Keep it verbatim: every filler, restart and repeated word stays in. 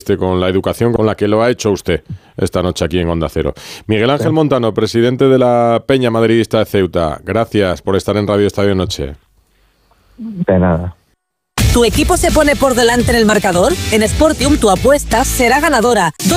con la educación con la que lo ha hecho usted esta noche aquí en Onda Cero. Miguel Ángel sí. Montano, presidente de la Peña Madridista de Ceuta, gracias por estar en Radio Estadio Noche. De nada. ¿Tu equipo se pone por delante en el marcador? En Sportium tu apuesta será ganadora.